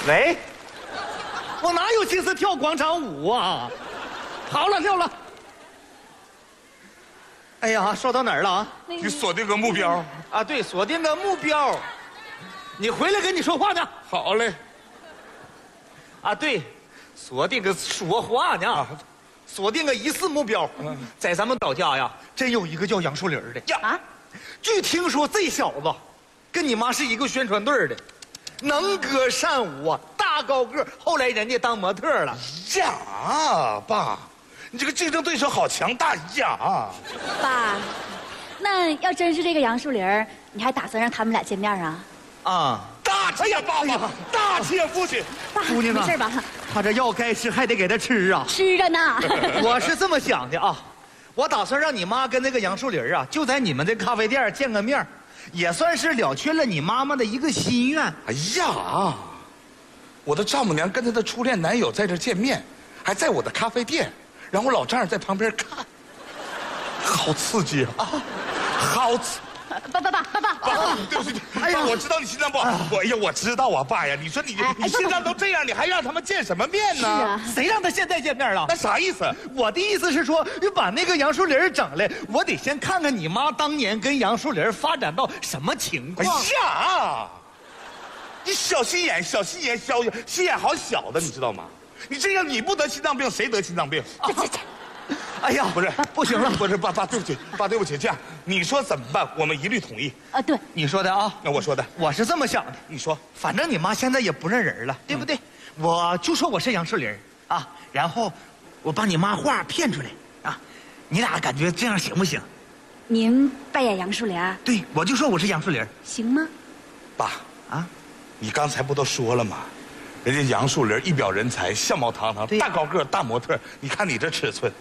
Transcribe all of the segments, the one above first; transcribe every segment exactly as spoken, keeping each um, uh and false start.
喂，我哪有心思跳广场舞啊？好了，跳了。哎呀，说到哪儿了啊？ 你锁定个目标啊，对，锁定个目标。你回来跟你说话呢。 好嘞。 啊，对，锁定个说话呢。啊、锁定个疑似目标。嗯，在咱们岛家呀，真有一个叫杨树林的呀。啊，据听说这小子跟你妈是一个宣传队的，能歌善舞啊，大高个。后来人家当模特了。 呀，爸。你这个竞争对手好强大呀！ 爸，那要真是这个杨树林，你还打算让他们俩见面啊？ 啊， 大气呀，爸爸，大气呀，父亲。 爸， 姑娘啊， 没事吧？ 他这药该吃还得给他吃啊。 吃着呢。 我是这么想的啊，我打算让你妈跟那个杨树林啊，就在你们这咖啡店见个面，也算是了却了你妈妈的一个心愿。 哎呀，我的丈母娘跟她的初恋男友在这见面，还在我的咖啡店。然后我老丈人在旁边看，好刺激啊！好刺！ 爸爸爸爸爸爸，对不起，哎呀，我知道你心脏不好，我哎呀，我知道啊，爸呀，你说你你心脏都这样，你还让他们见什么面呢？ 谁让他现在见面了？ 那啥意思？ 我的意思是说，你把那个杨树林整来，我得先看看你妈当年跟杨树林发展到什么情况。 哎呀，你小心眼，小心眼，小心眼好小的，你知道吗？你这样你不得心脏病，谁得心脏病？ 这这这， 哎呀， 不是， 不行了， 不是爸爸，对不起，爸对不起，这样你说怎么办？我们一律同意。 啊，对， 你说的啊， 那我说的， 我是这么想的。 你说， 反正你妈现在也不认人了，对不对？嗯、我就说我是杨树林啊，然后我把你妈话骗出来啊，你俩感觉这样行不行？ 您扮演杨树林？ 对，我就说我是杨树林， 行吗？ 爸啊， 你刚才不都说了吗？人家杨树林一表人才，相貌堂堂，大高个，大模特。你看你这尺寸，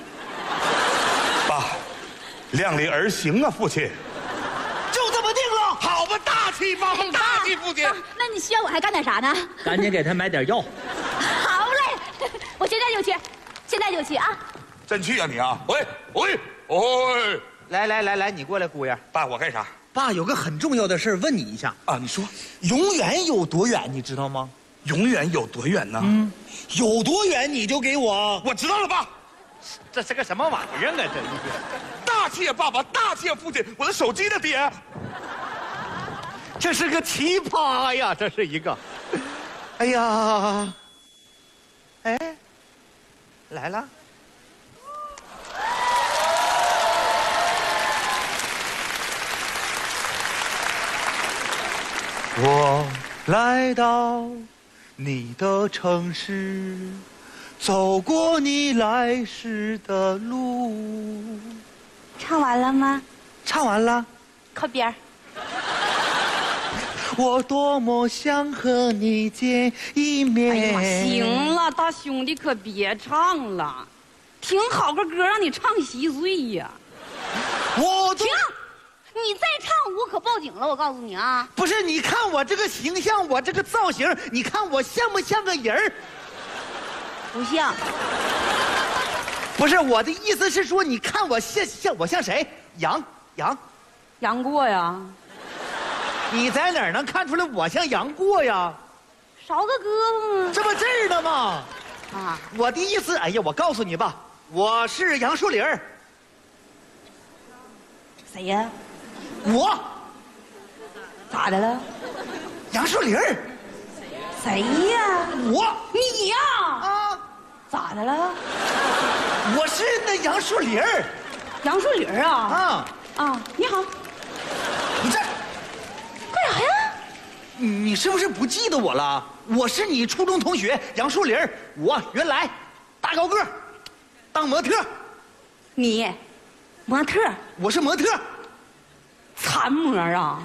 爸，量力而行啊，父亲。 就这么定了。 好吧，大气，爸爸，大气，父亲。 那你需要我还干点啥呢？ 赶紧给他买点药。 好嘞，我现在就去，现在就去啊！ 真去啊你啊！喂喂喂！ 来来来来，你过来，姑爷。 爸，我干啥？ 爸有个很重要的事问你一下啊，你说， 永远有多远，你知道吗？ 永远有多远呢？ 嗯，有多远你就给我。 我知道了，爸。 这是个什么玩意儿啊？这一天， 大气啊，爸爸，大气啊，父亲，我的手机呢，爹？ 这是个奇葩呀，这是一个。哎呀，哎，来了。我来到你的城市，走过你来时的路。 唱完了吗？ 唱完了。 靠边儿。 我多么想和你见一面。 哎呀，行了，大兄弟可别唱了，挺好个歌，让你唱稀碎呀。 我停！你再唱我可报警了，我告诉你啊！ 不是，你看我这个形象，我这个造型，你看我像不像个人儿？ 不像。 不是，我的意思是说，你看我像像我像谁？杨杨杨过呀？ 你在哪儿能看出来我像杨过呀？ 少个胳膊吗？ 这不这儿呢吗？ 啊！ 我的意思，哎呀，我告诉你吧，我是杨树林儿。 谁呀？ 我。 咋的了？ 杨树林儿。 谁呀？ 我。 你呀？ 啊。 咋的了？ 我是那杨树林儿。 杨树林儿啊？ 啊啊！你好。 你这干啥呀？ 你你是不是不记得我了？我是你初中同学杨树林儿。我原来大高个，当模特。 你。模特， 我是模特， 残模啊！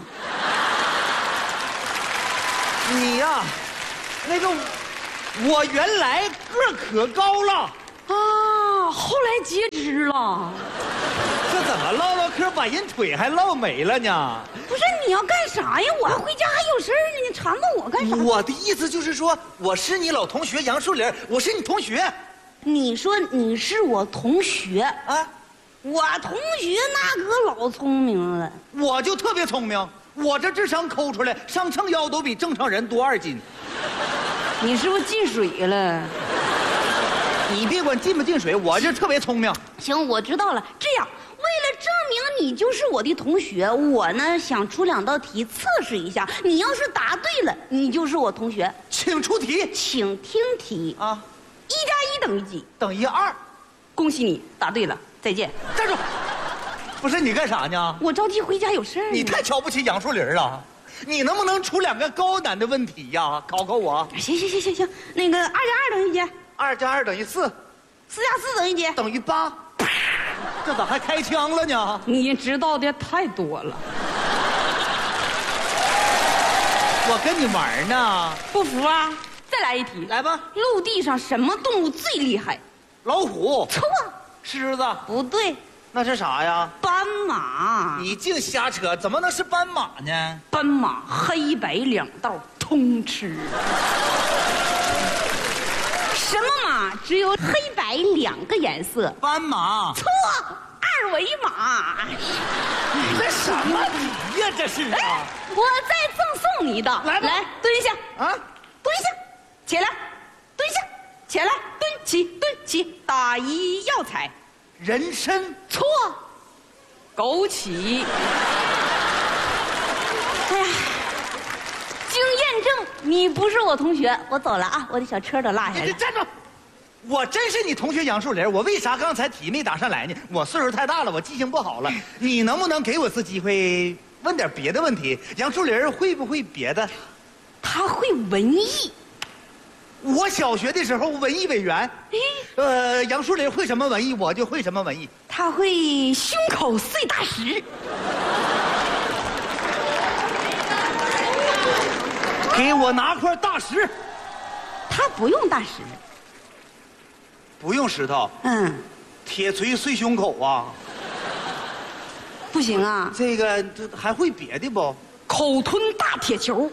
你呀、啊，那个，我原来个可高了啊，后来截肢了。 这怎么唠唠嗑把人腿还唠没了呢？ 不是你要干啥呀？我还回家还有事儿呢，你缠着我干啥？ 我的意思就是说，我是你老同学杨树林，我是你同学。 你说你是我同学啊？我同学那可老聪明了， 我就特别聪明，我这智商抠出来，上秤腰都比正常人多二斤。 你是不是进水了？ 你别管进不进水，我这特别聪明。 行，我知道了。这样，为了证明你就是我的同学，我呢想出两道题测试一下。你要是答对了，你就是我同学。 请出题请听题啊！ 一加一等于几？ 等于二。 恭喜你答对了，再见。 站住！不是你干啥呢？ 我着急回家有事儿。 你太瞧不起杨树林了。你能不能出两个高难的问题呀？考考我。 行行行行行，那个二加二等于几？ 二加二等于四， 四加四等于几？ 等于八。这咋还开枪了呢？ 你知道的太多了。 我跟你玩呢。 不服啊？再来一题。 来吧。 陆地上什么动物最厉害？ 老虎。 错。 狮子。 不对。 那是啥呀？ 斑马。 你净瞎扯，怎么能是斑马呢？ 斑马黑白两道通吃。什么马只有黑白两个颜色？ 斑马。 错，二维码。 这什么题呀？这是啊！ 我再赠送你一道。 来吧， 来蹲下啊， 蹲下，起来，蹲下，起来，蹲起，蹲起，打一药材。 人参。 错，枸杞。哎呀，经验证你不是我同学，我走了啊，我的小车都落下你了。 站住！我真是你同学杨树林，我为啥刚才题没答上来呢？我岁数太大了，我记性不好了。你能不能给我次机会问点别的问题？杨树林会不会别的？ 他会文艺。 我小学的时候文艺委员。呃，杨树林会什么文艺，我就会什么文艺。 他会胸口碎大石。 给我拿块大石。 他不用大石。 不用石头。 嗯。 铁锤碎胸口啊。 不行啊。 这个这还会别的不？ 口吞大铁球。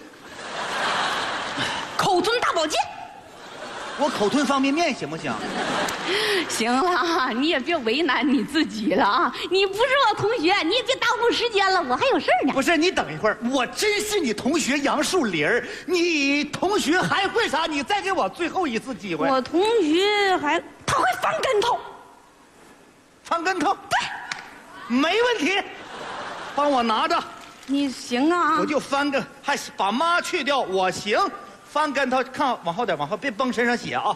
口吞大宝剑。 我口吞方便面行不行？ 行了，你也别为难你自己了啊！你不是我同学，你也别耽误时间了，我还有事儿呢。 不是，你等一会儿，我真是你同学杨树林儿，你同学还会啥？你再给我最后一次机会。 我同学还他会翻跟头。 翻跟头？对，没问题，帮我拿着。 你行啊？ 我就翻个，还把妈去掉，我行。翻跟头，看往后点，往后别崩身上血啊！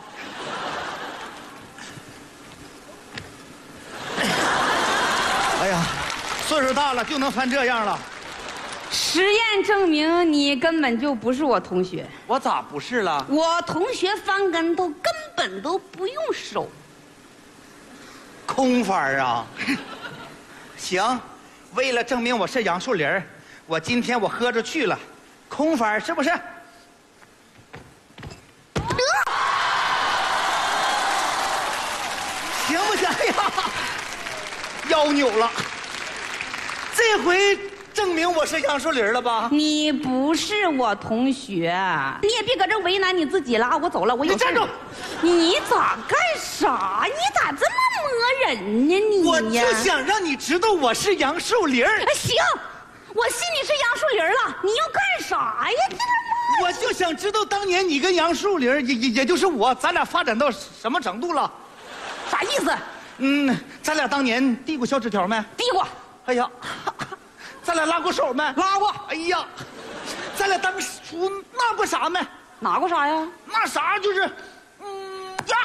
哎呀，岁数大了就能翻这样了。 实验证明你根本就不是我同学。 我咋不是了？ 我同学翻跟头根本都不用手。 空翻啊！行，为了证明我是杨树林，我今天我喝着去了，空翻是不是？行不行？哎呀，腰扭了。这回证明我是杨树林了吧？ 你不是我同学，你也别搁这为难你自己了啊！我走了，我有事。 你站住！ 你咋干啥？你咋这么磨人呢你？ 我就想让你知道我是杨树林。 哎，行，我信你是杨树林了。你要干啥呀？这我就想知道当年你跟杨树林，也也也就是我，咱俩发展到什么程度了？ 啥意思？ 嗯，咱俩当年递过小纸条没？ 递过。 哎呀，咱俩拉过手没？ 拉过。 哎呀，咱俩当初拿过啥没？ 拿过啥呀？ 那啥就是，嗯呀，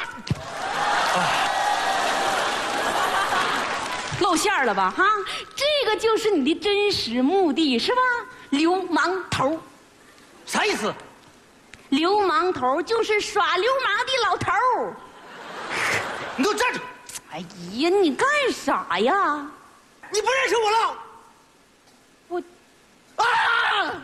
露馅了吧？哈，这个就是你的真实目的是吧？流氓头。 啥意思？ 流氓头就是耍流氓的老头。 你给我站住！ 哎呀，你干啥呀？ 你不认识我了？ 我， 啊！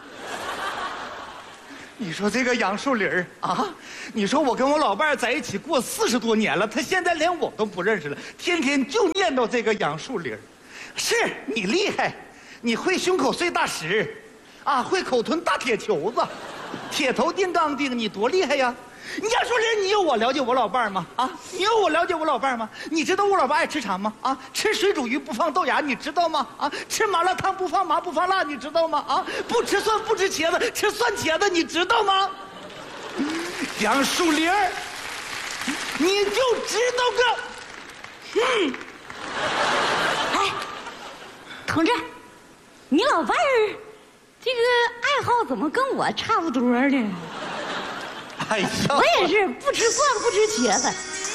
你说这个杨树林啊，你说我跟我老伴在一起过四十多年了，他现在连我都不认识了，天天就念叨这个杨树林。是你厉害，你会胸口碎大石，啊，会口吞大铁球子，铁头钉钢钉，你多厉害呀！你杨树林，你有我了解我老伴儿吗？啊，你有我了解我老伴儿吗？你知道我老伴爱吃啥吗？啊，吃水煮鱼不放豆芽，你知道吗？啊，吃麻辣烫不放麻不放辣，你知道吗？啊，不吃蒜不吃茄子，吃蒜茄子，你知道吗？ 杨树林儿，你就知道个， 嗯，哎，同志，你老伴儿这个爱好怎么跟我差不多呢？ 哎呀， 我也是不吃惯不吃瘸的。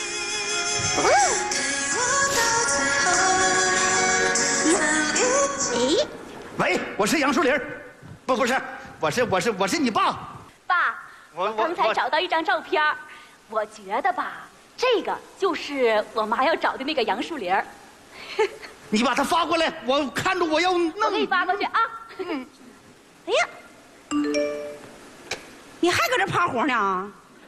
哎， 喂，我是杨树林儿，不不是，我是我是我是你爸。 爸， 我我刚才我找到一张照片儿，我觉得吧，这个就是我妈要找的那个杨树林儿。 你把它发过来，我看着我要弄。 我给你发过去啊。 哎呀，你还搁这趴活呢？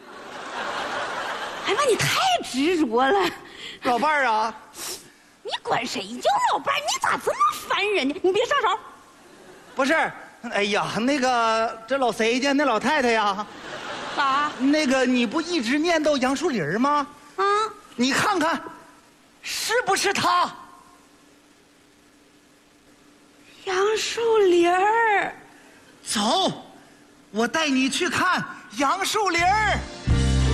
哎妈，你太执着了！ 老伴儿啊， 你管谁叫老伴儿？你咋这么烦人呢？你别上手！ 不是，哎呀，那个这老谁家那老太太呀， 啊那个你不一直念叨杨树林儿吗？ 啊！ 你看看，是不是他？ 杨树林儿， 走，我带你去看杨树林儿。